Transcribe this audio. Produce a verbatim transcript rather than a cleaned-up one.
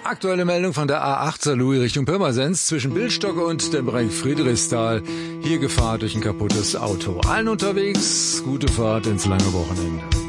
Aktuelle Meldung von der A acht Saarlouis Richtung Pirmasens zwischen Bildstocke und dem Bereich Friedrichsthal. Hier Gefahr durch ein kaputtes Auto. Allen unterwegs, gute Fahrt ins lange Wochenende.